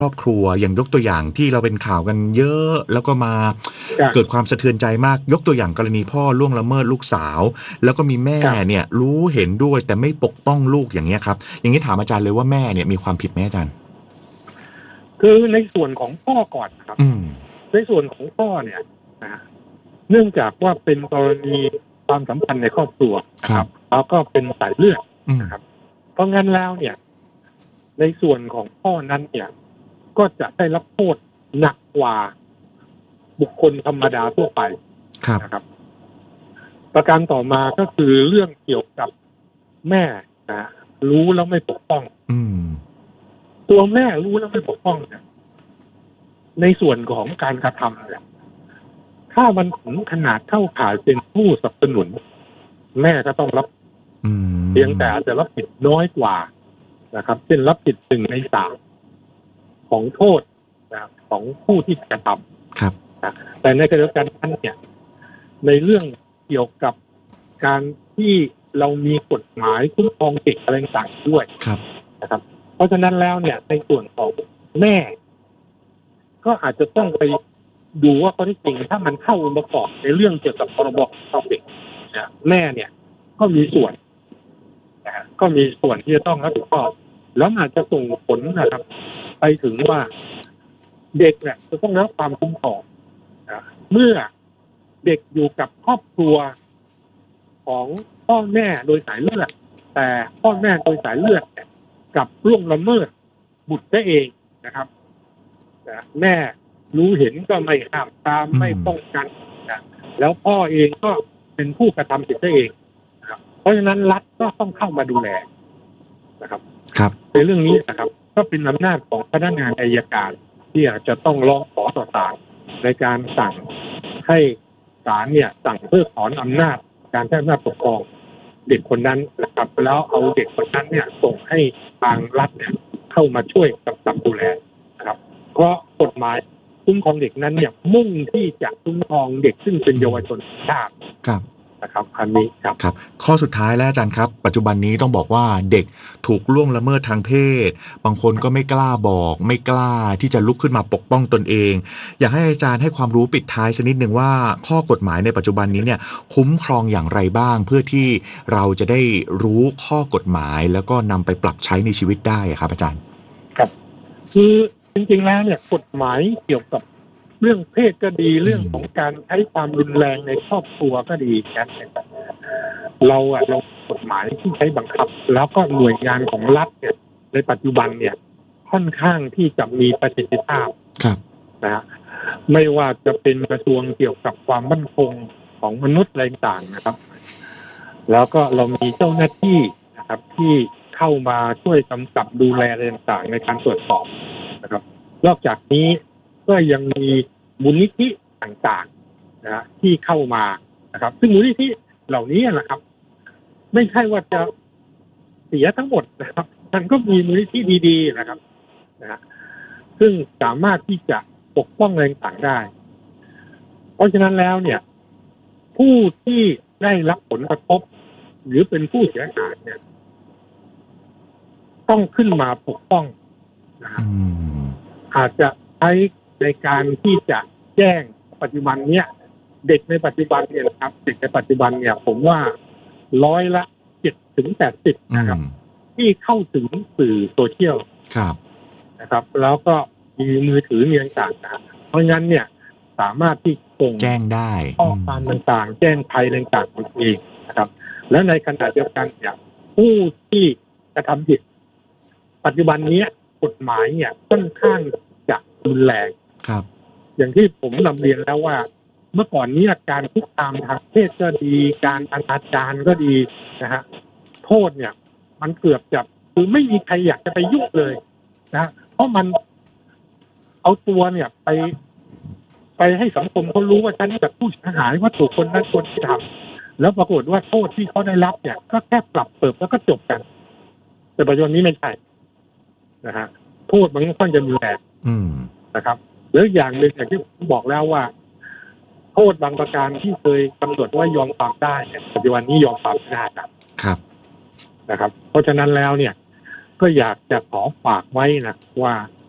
ครอบครัวอย่างยกตัวอย่างที่เราเป็นข่าวกันเยอะแล้วก็มาเกิดความสะเทือนใจมากยกตัวอย่างกรณีพ่อล่วงละเมิดลูกสาวแล้วก็มีแม่เนี่ยรู้เห็นด้วยแต่ไม่ปกป้องลูกอย่างเงี้ยครับอย่างนี้ถามอาจารย์เลยว่าแม่เนี่ยมีความผิดไหมอาจารย์คือในส่วนของพ่อก่อนครับในส่วนของพ่อเนี่ยนะเนื่องจากว่าเป็นกรณีความสัมพันธ์ในครอบครัวครับแล้วก็เป็นสายเลือดนะครับเพราะงั้นแล้วเนี่ยในส่วนของพ่อนั้นเนี่ยก็จะได้รับโทษหนักกว่าบุคคลธรรมดาทั่วไปนะครับประการต่อมาก็คือเรื่องเกี่ยวกับแม่นะรู้แล้วไม่ปกป้องตัวแม่รู้แล้วไม่ปกป้องเนี่ยในส่วนของการกระทำเนี่ยถ้ามันถึงขนาดเข้าข่ายเป็นผู้สนับสนุนแม่ก็ต้องรับเพียงแต่อาจจะรับผิดน้อยกว่านะครับเช่นรับผิด1/3ของโทษนะของผู้ที่กระทำนะแต่ในขณะเดียวกันนั้นเนี่ยในเรื่องเกี่ยวกับการที่เรามีกฎหมายคุ้มครองเด็กอะไรต่างๆด้วยนะครับเพราะฉะนั้นแล้วเนี่ยในส่วนของแม่ก็อาจจะต้องไปดูว่าข้อที่จริงถ้ามันเข้าองค์ประกอบในเรื่องเกี่ยวกับพรบคุ้มครองเด็กนะแม่เนี่ยก็มีส่วนนะก็มีส่วนที่จะต้องรับผิดชอบแล้วอาจจะส่งผลนะครับไปถึงว่าเด็กเนี่ยจะต้องได้รับความคุ้มครองนะเมื่อเด็กอยู่กับครอบครัวของพ่อแม่โดยสายเลือดแต่พ่อแม่โดยสายเลือดกับล่วงละเมิดบุตรเองนะครับแม่รู้เห็นก็ไม่ห้ามตามไม่ป้องกันนะแล้วพ่อเองก็เป็นผู้กระทำผิดเองนะครับเพราะฉะนั้นรัฐก็ต้องเข้ามาดูแลนะครับในเรื่องนี้นะครับก็เป็นอำนาจของพนักงานอัยการที่อาจจะต้องร้องขอต่อศาลในการสั่งให้ศาลเนี่ยสั่งเพิกถอนอำนาจการใช้อำนาจปกครองเด็กคนนั้นนะครับแล้วเอาเด็กคนนั้นเนี่ยส่งให้ทางรัฐเนี่ยเข้ามาช่วยกำกับดูแลนะครับเพราะกฎหมายคุ้มครองเด็กนั้นเนี่ยมุ่งที่จะคุ้มครองเด็กซึ่งเป็นเยาวชนชาตินะครับอันนี้ครับข้อสุดท้ายแล้วอาจารย์ครับปัจจุบันนี้ต้องบอกว่าเด็กถูกล่วงละเมิดทางเพศบางคนก็ไม่กล้าบอกไม่กล้าที่จะลุกขึ้นมาปกป้องตนเองอยากให้อาจารย์ให้ความรู้ปิดท้ายสักนิดนึงว่าข้อกฎหมายในปัจจุบันนี้เนี่ยคุ้มครองอย่างไรบ้างเพื่อที่เราจะได้รู้ข้อกฎหมายแล้วก็นำไปปรับใช้ในชีวิตได้ครับอาจารย์ครับคือจริงๆแล้วเนี่ยกฎหมายเกี่ยวกับเรื่องเพศก็ดีเรื่องของการใช้ความรุนแรงในครอบครัวก็ดีกันเรากฎหมายที่ใช้บังคับแล้วก็หน่วยงานของรัฐเนี่ยในปัจจุบันเนี่ยค่อนข้างที่จะมีประสิทธิภาพนะฮะไม่ว่าจะเป็นกระทรวงเกี่ยวกับความมั่นคงของมนุษย์อะไรต่างๆนะครับแล้วก็เรามีเจ้าหน้าที่นะครับที่เข้ามาช่วยกำกับดูแลอะไรต่างๆในการตรวจสอบนะครับนอกจากนี้ก็ยังมีมูลนิธิต่างๆนะที่เข้ามานะครับซึ่งมูลนิธิเหล่านี้นะครับไม่ใช่ว่าจะเสียทั้งหมดนะครับมันก็มีมูลนิธิดีๆนะครับนะซึ่งสามารถที่จะปกป้องอะไรต่างได้เพราะฉะนั้นแล้วเนี่ยผู้ที่ได้รับผลกระทบหรือเป็นผู้เสียหายเนี่ยต้องขึ้นมาปกป้องนะครับอาจจะใช้ในการที่จะแจ้งปัจจุบันเนี้ยเด็กในปัจจุบันเนี่ยนะครับเด็กในปัจจุบันเนี่ยผมว่า7-80%นะครับที่เข้าถึงสื่อโซเชียลนะครับแล้วก็มีมือถือมีต่างๆเพราะงั้นเนี่ยสามารถที่ส่งแจ้งได้ข้อความต่างๆแจ้งภัยต่างๆของตัวเองนะครับและในขณะเดียวกันเนี่ยผู้ที่กระทำผิดปัจจุบันนี้กฎหมายเนี่ยค่อนข้างจะรุนแรงอย่างที่ผมนำเรียนแล้วว่าเมื่อก่อนนี้การคุกคามทางเพศก็ดีการอนาจารก็ดีนะฮะโทษเนี่ยมันเกือบจะคือไม่มีใครอยากจะไปยุ่งเลยนะเพราะมันเอาตัวเนี่ยไปให้สังคมเขารู้ว่าฉันเป็นผู้เสียหายว่าถูกคนนั้นคนที่ทำแล้วปรากฏว่าโทษที่เขาได้รับเนี่ยก็แค่ปรับเปิดแล้วก็จบกันแต่ปัจจุบันนี้ไม่ใช่นะฮะโทษมันค่อนข้างจะรุนแรงนะครับแล้วอย่างหนึ่งอย่างที่ผมบอกแล้วว่าโทษบางประการที่เคยกำหนดว่ายอมความได้เนี่ยปัจจุบันนี้ยอมความไม่ได้นะครับเพราะฉะนั้นแล้วเนี่ยก็อยากจะขอฝากไว้นะว่า